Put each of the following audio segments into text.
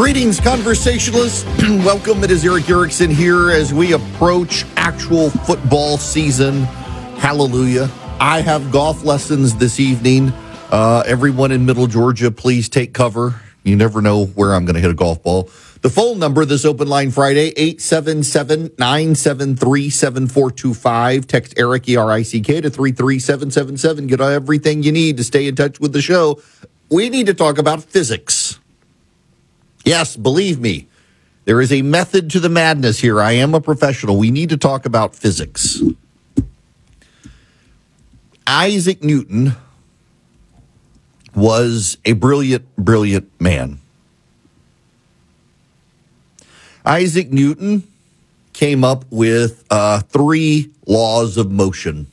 Greetings, conversationalists. Welcome. It is Erick Erickson here as we approach actual football season. Hallelujah. I have golf lessons this evening. Everyone in Middle Georgia, please take cover. You never know where I'm going to hit a golf ball. The phone number this Open Line Friday, 877-973-7425. Text Erick, E-R-I-C-K, to 33777. Get everything you need to stay in touch with the show. We need to talk about physics. Yes, believe me, there is a method to the madness here. I am a professional. We need to talk about physics. Isaac Newton was a brilliant, brilliant man. Isaac Newton came up with 3 laws of motion.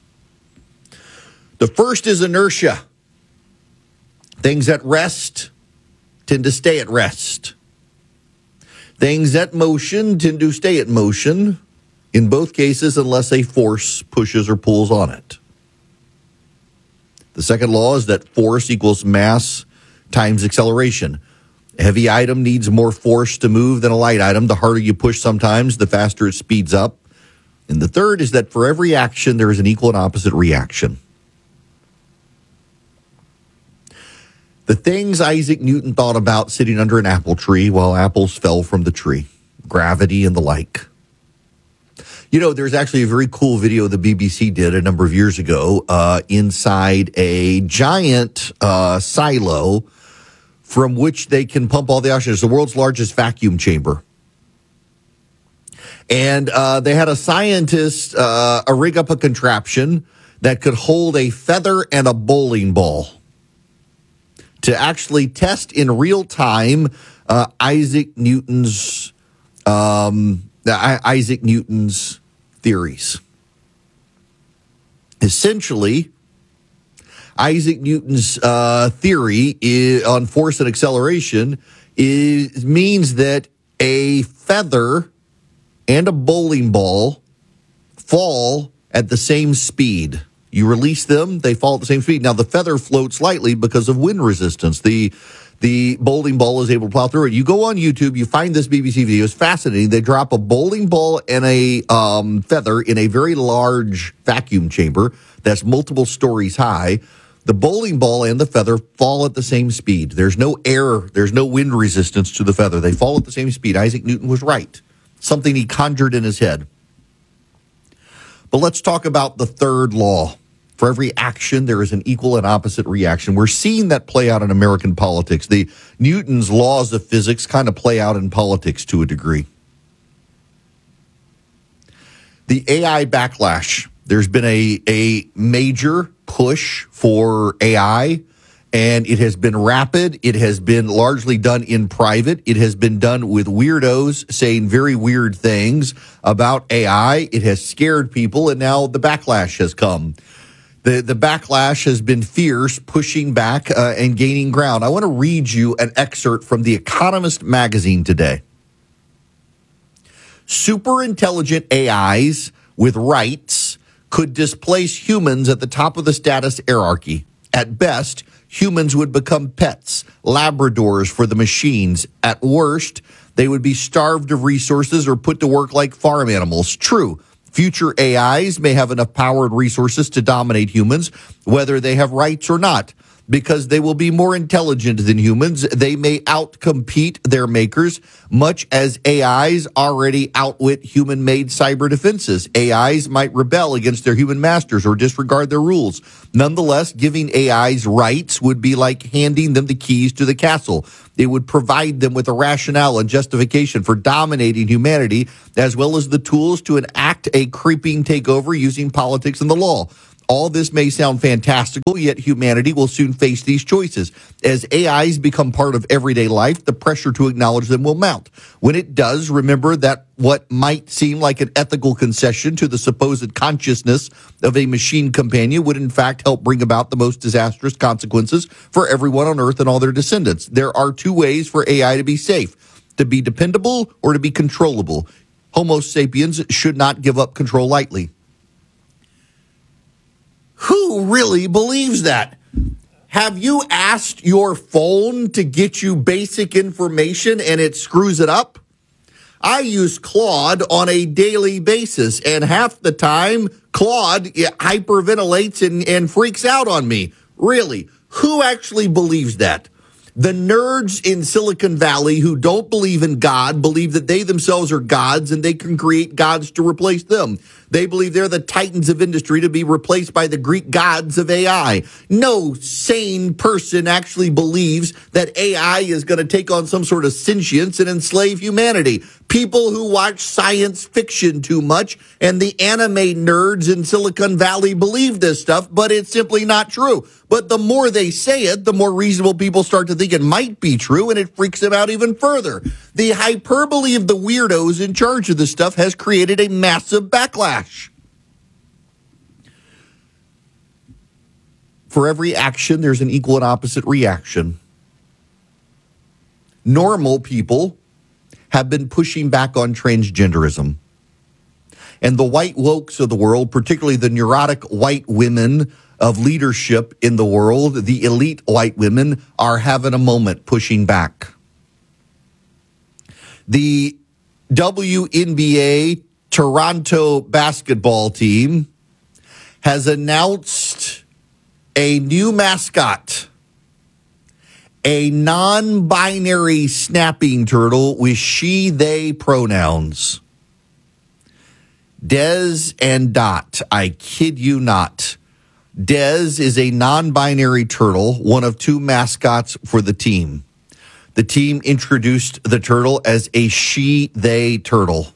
The first is inertia. Things at rest tend to stay at rest. Things at motion tend to stay at motion, in both cases, unless a force pushes or pulls on it. The second law is that force equals mass times acceleration. A heavy item needs more force to move than a light item. The harder you push sometimes, the faster it speeds up. And the third is that for every action, there is an equal and opposite reaction. The things Isaac Newton thought about sitting under an apple tree while apples fell from the tree, gravity and the like. You know, there's actually a very cool video the BBC did a number of years ago inside a giant silo from which they can pump all the oxygen. It's the world's largest vacuum chamber. And they had a scientist rig up a contraption that could hold a feather and a bowling ball to actually test in real time Isaac Newton's theories. Essentially, Isaac Newton's theory on force and acceleration means that a feather and a bowling ball fall at the same speed. You release them, they fall at the same speed. Now, the feather floats slightly because of wind resistance. The bowling ball is able to plow through it. You go on YouTube, you find this BBC video. It's fascinating. They drop a bowling ball and a feather in a very large vacuum chamber that's multiple stories high. The bowling ball and the feather fall at the same speed. There's no air, there's no wind resistance to the feather. They fall at the same speed. Isaac Newton was right. Something he conjured in his head. But let's talk about the third law. For every action, there is an equal and opposite reaction. We're seeing that play out in American politics. The Newton's laws of physics kind of play out in politics to a degree. The AI backlash. There's been a major push for AI, and it has been rapid. It has been largely done in private. It has been done with weirdos saying very weird things about AI. It has scared people, and now the backlash has come. The backlash has been fierce, pushing back and gaining ground. I want to read you an excerpt from The Economist magazine today. Super intelligent AIs with rights could displace humans at the top of the status hierarchy. At best, humans would become pets, Labradors for the machines. At worst, they would be starved of resources or put to work like farm animals. True, future AIs may have enough power and resources to dominate humans, whether they have rights or not. Because they will be more intelligent than humans, they may outcompete their makers, much as AIs already outwit human-made cyber defenses. AIs might rebel against their human masters or disregard their rules. Nonetheless, giving AIs rights would be like handing them the keys to the castle. It would provide them with a rationale and justification for dominating humanity, as well as the tools to enact a creeping takeover using politics and the law. All this may sound fantastical, yet humanity will soon face these choices. As AIs become part of everyday life, the pressure to acknowledge them will mount. When it does, remember that what might seem like an ethical concession to the supposed consciousness of a machine companion would in fact help bring about the most disastrous consequences for everyone on Earth and all their descendants. There are 2 ways for AI to be safe: to be dependable or to be controllable. Homo sapiens should not give up control lightly. Who really believes that? Have you asked your phone to get you basic information and it screws it up? I use Claude on a daily basis, and half the time, Claude hyperventilates and freaks out on me. Really, who actually believes that? The nerds in Silicon Valley who don't believe in God believe that they themselves are gods and they can create gods to replace them. They believe they're the titans of industry to be replaced by the Greek gods of AI. No sane person actually believes that AI is going to take on some sort of sentience and enslave humanity. People who watch science fiction too much and the anime nerds in Silicon Valley believe this stuff, but it's simply not true. But the more they say it, the more reasonable people start to think it might be true, and it freaks them out even further. The hyperbole of the weirdos in charge of this stuff has created a massive backlash. For every action, there's an equal and opposite reaction. Normal people have been pushing back on transgenderism. And the white wokes of the world, particularly the neurotic white women of leadership in the world, the elite white women, are having a moment pushing back. The WNBA Toronto basketball team has announced a new mascot, a non-binary snapping turtle with she, they pronouns. Des and Dot, I kid you not. Des is a non-binary turtle, one of two mascots for the team. The team introduced the turtle as a she, they turtle.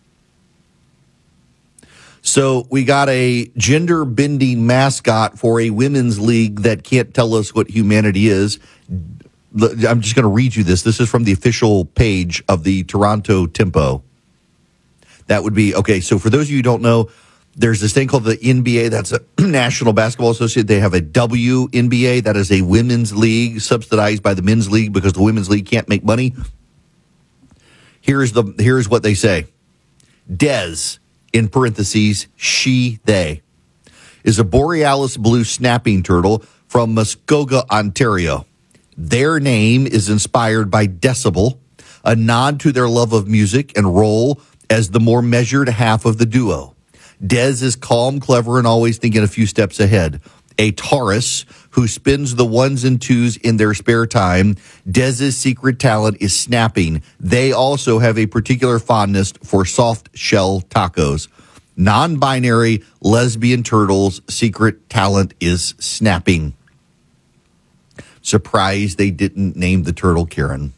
So we got a gender-bending mascot for a women's league that can't tell us what humanity is. I'm just going to read you this. This is from the official page of the Toronto Tempo. That would be, okay, so for those of you who don't know, there's this thing called the NBA. That's a National Basketball Association. They have a WNBA. That is a women's league subsidized by the men's league because the women's league can't make money. Here's what they say. Des, in parentheses, she, they, is a borealis blue snapping turtle from Muskoka, Ontario. Their name is inspired by Decibel, a nod to their love of music and role as the more measured half of the duo. Des is calm, clever, and always thinking a few steps ahead. A Taurus who spins the ones and twos in their spare time. Des's secret talent is snapping. They also have a particular fondness for soft shell tacos. Non-binary lesbian turtles' secret talent is snapping. Surprised they didn't name the turtle Karen.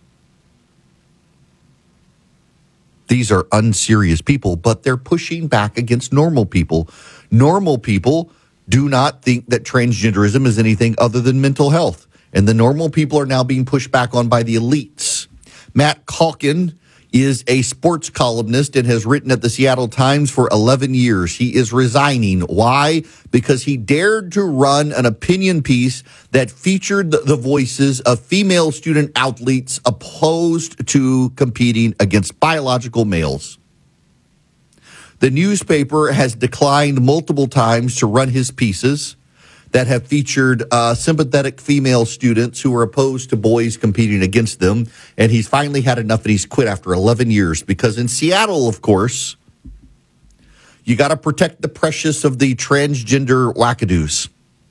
These are unserious people, but they're pushing back against normal people. Normal people do not think that transgenderism is anything other than mental health. And the normal people are now being pushed back on by the elites. Matt Calkin is a sports columnist and has written at the Seattle Times for 11 years. He is resigning. Why? Because he dared to run an opinion piece that featured the voices of female student athletes opposed to competing against biological males. The newspaper has declined multiple times to run his pieces that have featured sympathetic female students who are opposed to boys competing against them. And he's finally had enough and he's quit after 11 years because in Seattle, of course, you got to protect the precious of the transgender wackadoos.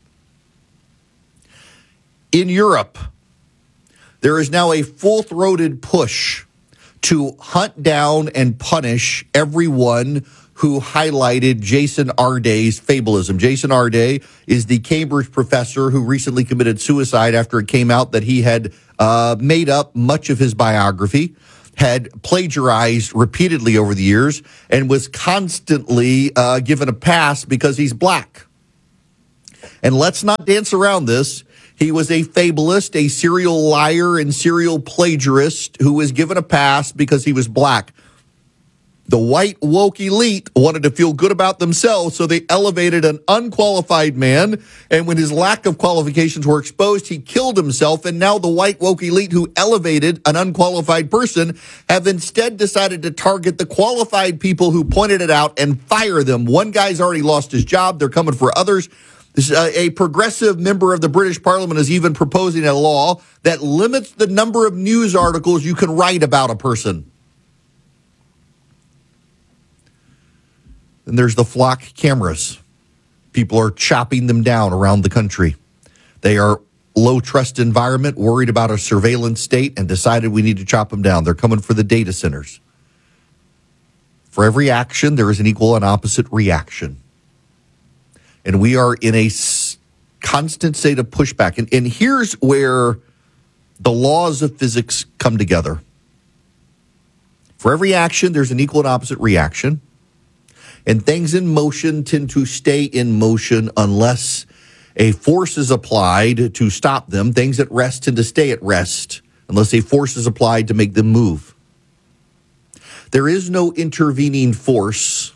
In Europe, there is now a full-throated push to hunt down and punish everyone who highlighted Jason Arday's fabulism. Jason Arday is the Cambridge professor who recently committed suicide after it came out that he had made up much of his biography, had plagiarized repeatedly over the years, and was constantly given a pass because he's black. And let's not dance around this. He was a fabulist, a serial liar, and serial plagiarist who was given a pass because he was black. The white woke elite wanted to feel good about themselves, so they elevated an unqualified man, and when his lack of qualifications were exposed, he killed himself, and now the white woke elite who elevated an unqualified person have instead decided to target the qualified people who pointed it out and fire them. One guy's already lost his job. They're coming for others. A progressive member of the British Parliament is even proposing a law that limits the number of news articles you can write about a person. And there's the flock cameras. People are chopping them down around the country. They are low trust environment, worried about a surveillance state, and decided we need to chop them down. They're coming for the data centers. For every action, there is an equal and opposite reaction. And we are in a constant state of pushback. And here's where the laws of physics come together. For every action, there's an equal and opposite reaction. And things in motion tend to stay in motion unless a force is applied to stop them. Things at rest tend to stay at rest unless a force is applied to make them move. There is no intervening force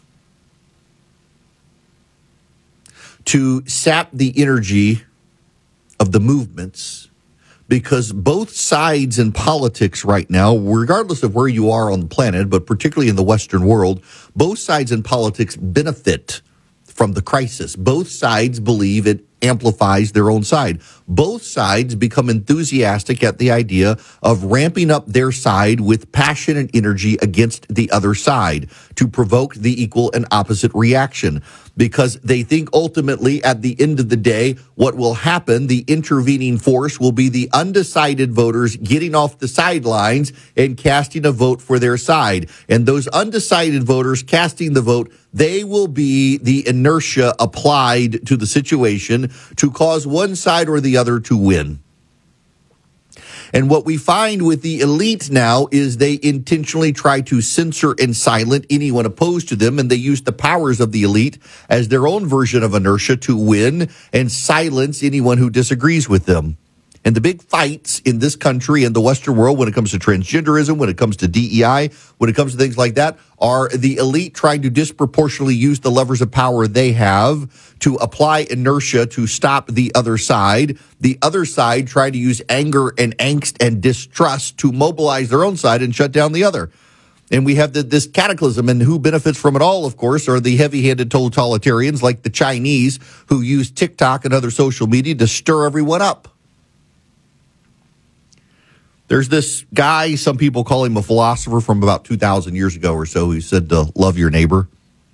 to sap the energy of the movements, because both sides in politics right now, regardless of where you are on the planet, but particularly in the Western world, both sides in politics benefit from the crisis. Both sides believe it amplifies their own side. Both sides become enthusiastic at the idea of ramping up their side with passion and energy against the other side to provoke the equal and opposite reaction, because they think ultimately at the end of the day, what will happen, the intervening force will be the undecided voters getting off the sidelines and casting a vote for their side. And those undecided voters casting the vote, they will be the inertia applied to the situation to cause one side or the other to win. And what we find with the elite now is they intentionally try to censor and silence anyone opposed to them, and they use the powers of the elite as their own version of inertia to win and silence anyone who disagrees with them. And the big fights in this country and the Western world when it comes to transgenderism, when it comes to DEI, when it comes to things like that, are the elite trying to disproportionately use the levers of power they have to apply inertia to stop the other side. The other side trying to use anger and angst and distrust to mobilize their own side and shut down the other. And we have this cataclysm, and who benefits from it all, of course, are the heavy-handed totalitarians like the Chinese, who use TikTok and other social media to stir everyone up. There's this guy, some people call him a philosopher, from about 2,000 years ago or so, who said to love your neighbor.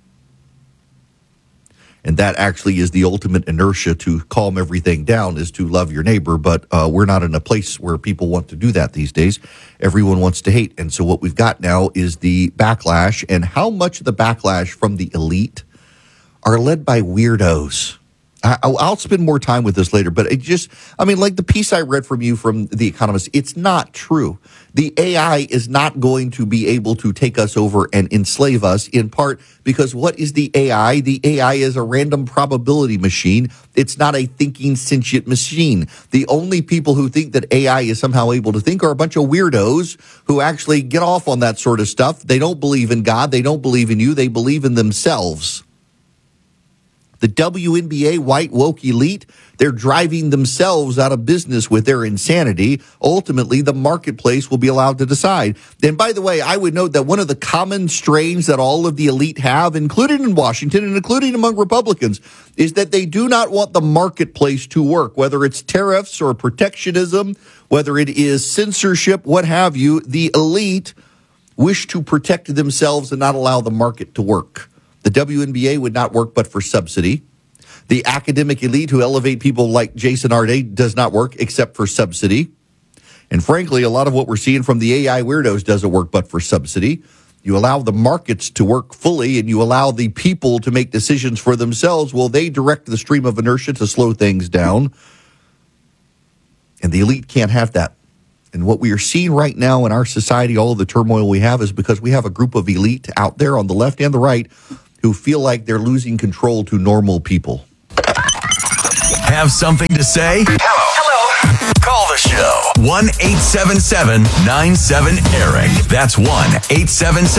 And that actually is the ultimate inertia to calm everything down, is to love your neighbor. But we're not in a place where people want to do that these days. Everyone wants to hate. And so what we've got now is the backlash, and how much of the backlash from the elite are led by weirdos. I'll spend more time with this later, but like the piece I read from you from The Economist, it's not true. The AI is not going to be able to take us over and enslave us, in part because what is the AI? The AI is a random probability machine. It's not a thinking sentient machine. The only people who think that AI is somehow able to think are a bunch of weirdos who actually get off on that sort of stuff. They don't believe in God. They don't believe in you. They believe in themselves. The WNBA white woke elite, they're driving themselves out of business with their insanity. Ultimately, the marketplace will be allowed to decide. And by the way, I would note that one of the common strains that all of the elite have, including in Washington and including among Republicans, is that they do not want the marketplace to work, whether it's tariffs or protectionism, whether it is censorship, what have you. The elite wish to protect themselves and not allow the market to work. The WNBA would not work but for subsidy. The academic elite who elevate people like Jason Arde does not work except for subsidy. And frankly, a lot of what we're seeing from the AI weirdos doesn't work but for subsidy. You allow the markets to work fully and you allow the people to make decisions for themselves. Well, they direct the stream of inertia to slow things down. And the elite can't have that. And what we are seeing right now in our society, all of the turmoil we have, is because we have a group of elite out there on the left and the right who feel like they're losing control to normal people. Have something to say? Hello. Call the show. 1-877-97-ERIC. That's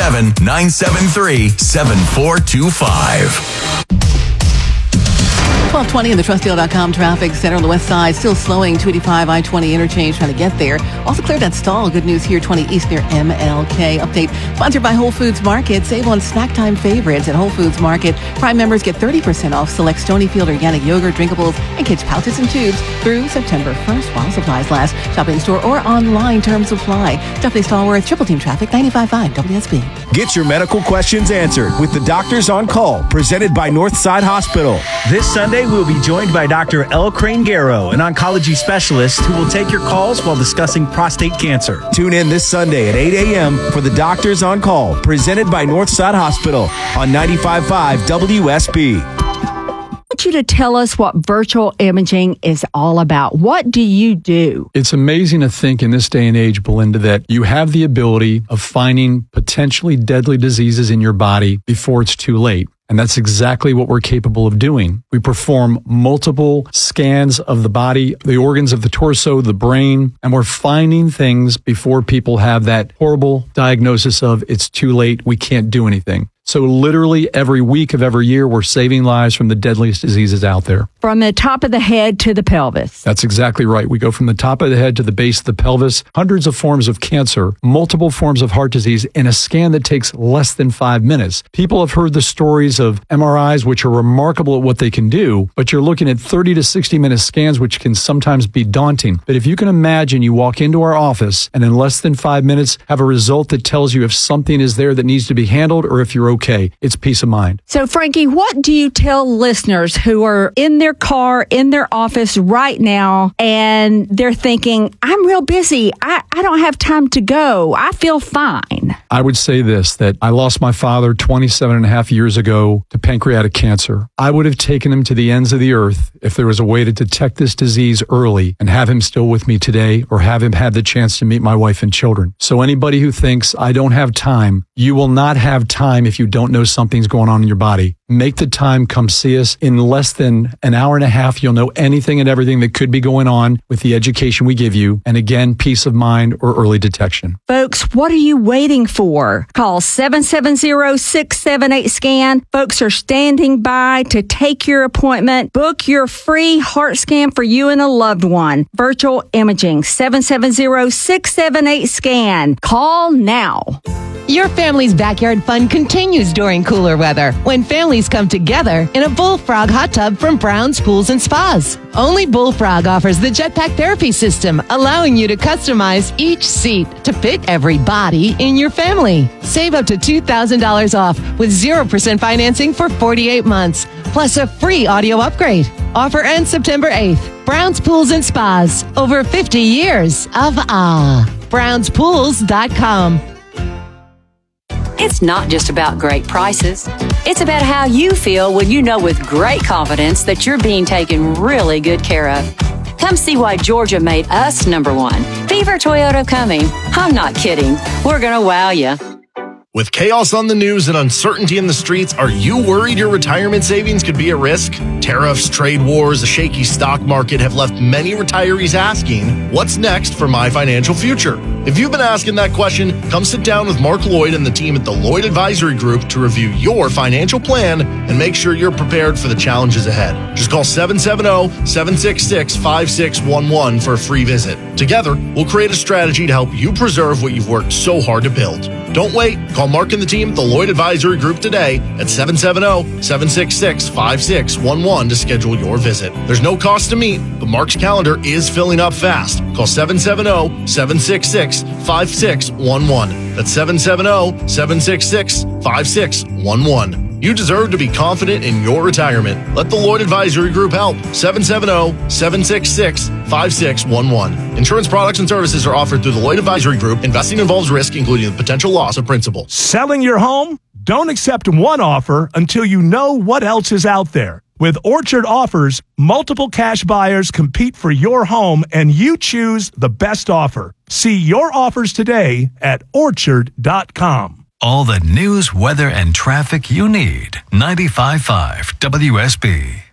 1-877-973-7425. 1220 in the TrustDeal.com traffic center on the west side. Still slowing 285 I-20 interchange trying to get there. Also cleared that stall. Good news here, 20 East near MLK. Update sponsored by Whole Foods Market. Save on snack time favorites at Whole Foods Market. Prime members get 30% off select Stonyfield organic yogurt, drinkables, and kids' pouches and tubes through September 1st while supplies last. Shop in store or online. Terms apply. Stephanie Stallworth, Triple Team Traffic, 95.5 WSB. Get your medical questions answered with the Doctors on Call, presented by Northside Hospital. This Sunday, we'll be joined by Dr. L. Crane-Garrow, an oncology specialist who will take your calls while discussing prostate cancer. Tune in this Sunday at 8 a.m. for the Doctors on Call, presented by Northside Hospital on 95.5 WSB. I want you to tell us what virtual imaging is all about. What do you do? It's amazing to think in this day and age, Belinda, that you have the ability of finding potentially deadly diseases in your body before it's too late. And that's exactly what we're capable of doing. We perform multiple scans of the body, the organs of the torso, the brain, and we're finding things before people have that horrible diagnosis of it's too late, we can't do anything. So literally every week of every year, we're saving lives from the deadliest diseases out there. From the top of the head to the pelvis. That's exactly right. We go from the top of the head to the base of the pelvis, hundreds of forms of cancer, multiple forms of heart disease, in a scan that takes less than 5 minutes. People have heard the stories of MRIs, which are remarkable at what they can do, but you're looking at 30 to 60-minute scans, which can sometimes be daunting. But if you can imagine, you walk into our office and in less than 5 minutes have a result that tells you if something is there that needs to be handled or if you're okay. It's peace of mind. So, Frankie, what do you tell listeners who are in their car, in their office right now, and they're thinking, I'm real busy. I don't have time to go. I feel fine. I would say this, that I lost my father 27 and a half years ago to pancreatic cancer. I would have taken him to the ends of the earth if there was a way to detect this disease early and have him still with me today, or have him had the chance to meet my wife and children. So anybody who thinks I don't have time, you will not have time if you don't know something's going on in your body. Make the time, come see us. In less than an hour and a half, you'll know anything and everything that could be going on with the education we give you. And again, peace of mind or early detection. Folks, what are you waiting for? Call 770-678-SCAN. Folks are standing by to take your appointment. Book your free heart scan for you and a loved one. Virtual imaging, 770-678-SCAN. Call now. Your family's backyard fun continues during cooler weather when families come together in a Bullfrog hot tub from Brown's Pools and Spas. Only Bullfrog offers the jetpack therapy system, allowing you to customize each seat to fit every body in your family. Save up to $2,000 off with 0% financing for 48 months, plus a free audio upgrade. Offer ends September 8th. Brown's Pools and Spas. Over 50 years of awe. BrownsPools.com. It's not just about great prices. It's about how you feel when you know with great confidence that you're being taken really good care of. Come see why Georgia made us number one. Beaver Toyota coming. I'm not kidding. We're going to wow you. With chaos on the news and uncertainty in the streets, are you worried your retirement savings could be at risk? Tariffs, trade wars, a shaky stock market have left many retirees asking, what's next for my financial future? If you've been asking that question, come sit down with Mark Lloyd and the team at the Lloyd Advisory Group to review your financial plan and make sure you're prepared for the challenges ahead. Just call 770-766-5611 for a free visit. Together, we'll create a strategy to help you preserve what you've worked so hard to build. Don't wait. Call Mark and the team at the Lloyd Advisory Group today at 770-766-5611 to schedule your visit. There's no cost to meet, but Mark's calendar is filling up fast. Call 770-766-5611. That's 770-766-5611. You deserve to be confident in your retirement. Let the Lloyd Advisory Group help. 770-766-5611. Insurance products and services are offered through the Lloyd Advisory Group. Investing involves risk, including the potential loss of principal. Selling your home? Don't accept one offer until you know what else is out there. With Orchard Offers, multiple cash buyers compete for your home, and you choose the best offer. See your offers today at Orchard.com. All the news, weather, and traffic you need. 95.5 WSB.